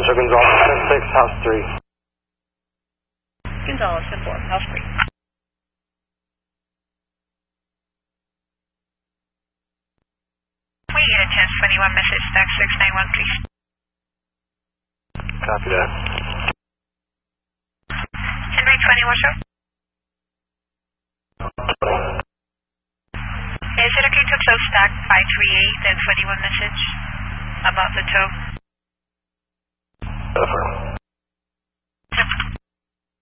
Central Gonzales, 10-6, house 3. Gonzales, 10-4, house 3. We get a 1021 message, stack 691, please. Copy that. Henry 21, show. Is it okay to close stack 538, then 21 message about the tow? Affirm.